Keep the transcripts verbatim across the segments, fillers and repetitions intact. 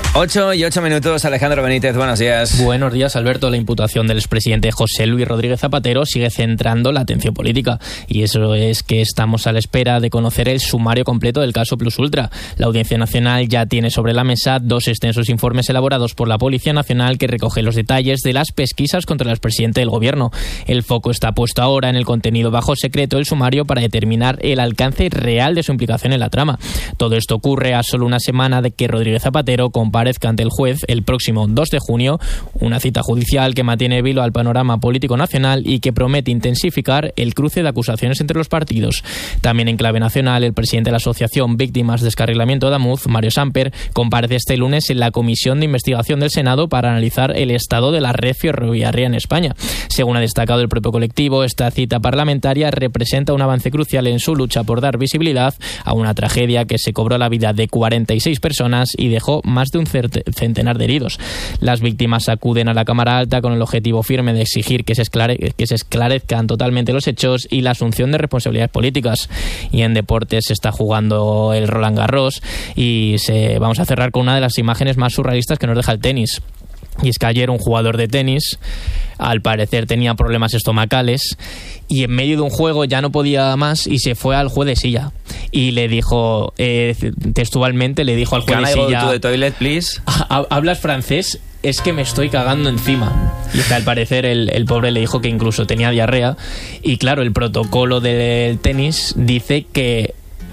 ocho y ocho minutos, Alejandro Benítez, buenos días. Buenos días, Alberto. La imputación del expresidente José Luis Rodríguez Zapatero sigue centrando la atención política. Y eso es que estamos a la espera de conocer el sumario completo del caso Plus Ultra. La Audiencia Nacional ya tiene sobre la mesa dos extensos informes elaborados por la Policía Nacional que recogen los detalles de las pesquisas contra el expresidente del Gobierno. El foco está puesto ahora en el contenido bajo secreto del sumario para determinar el alcance real de su implicación en la trama. Todo esto ocurre a solo una semana de que Rodríguez Zapatero comparezca ante el juez el próximo dos de junio, una cita judicial que mantiene vilo al panorama político nacional y que promete intensificar el cruce de acusaciones entre los partidos. También en clave nacional, el presidente de la Asociación Víctimas de Descarrilamiento de Amuz, Mario Samper, comparece este lunes en la Comisión de Investigación del Senado para analizar el estado de la red ferroviaria en España. Según ha destacado el propio colectivo, esta cita parlamentaria representa un avance crucial en su lucha por dar visibilidad a una tragedia que se cobró la vida de cuarenta y seis personas y dejó más de un centenar de heridos. Las víctimas acuden a la Cámara Alta con el objetivo firme de exigir que se, esclare- que se esclarezcan totalmente los hechos y la asunción de responsabilidades políticas. Y en deportes se está jugando el Roland Garros y se, vamos a cerrar con una de las imágenes más surrealistas que nos deja el tenis. Y es que ayer un jugador de tenis, al parecer tenía problemas estomacales y en medio de un juego ya no podía más y se fue al juez de silla y le dijo, eh, textualmente le dijo al juez de silla, to the toilet, please? ¿Hablas francés? Es que me estoy cagando encima. Y que al parecer el, el pobre le dijo que incluso tenía diarrea. Y claro, el protocolo del tenis dice que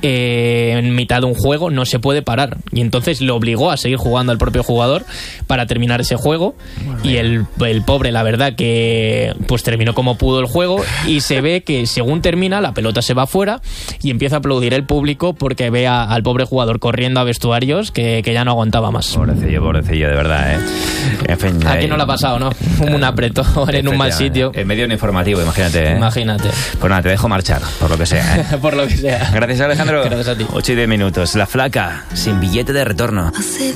Eh, en mitad de un juego no se puede parar, y entonces le obligó a seguir jugando al propio jugador para terminar ese juego. Bueno, y el, el pobre, la verdad que pues terminó como pudo el juego, y se ve que según termina la pelota se va afuera y empieza a aplaudir el público porque ve a, al pobre jugador corriendo a vestuarios que, que ya no aguantaba más. Pobrecillo, pobrecillo, de verdad, ¿eh? En fin, aquí no le ha pasado, ¿no? Un apretón en un mal sitio. En medio de un informativo, imagínate, ¿eh? Imagínate. Pues nada, te dejo marchar, por lo que sea, ¿eh? Por lo que sea. Gracias, Alejandro. Gracias a ti. ocho y diez minutos. La Flaca, sin billete de retorno.